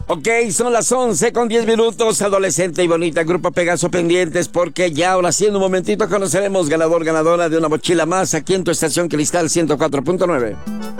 Ok, son las 11:10, adolescente y bonita, Grupo Pegaso pendientes, porque ya ahora sí en un momentito conoceremos ganador, ganadora de una mochila más aquí en tu estación Cristal 104.9.